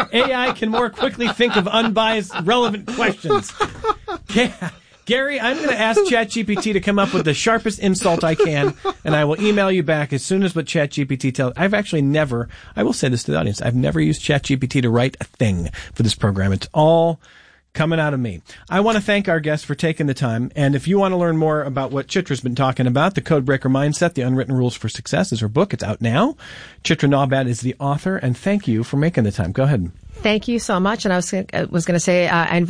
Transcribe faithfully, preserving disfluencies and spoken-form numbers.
A I can more quickly think of unbiased, relevant questions. Yeah. Gary, I'm going to ask ChatGPT to come up with the sharpest insult I can, and I will email you back as soon as what ChatGPT tells. I've actually never, I will say this to the audience, I've never used ChatGPT to write a thing for this program. It's all coming out of me. I want to thank our guests for taking the time, and if you want to learn more about what Chitra's been talking about, The Codebreaker Mindset, The Unwritten Rules for Success is her book. It's out now. Chitra Nawbad is the author, and thank you for making the time. Go ahead. Thank you so much, and I was, I was going to say, uh, I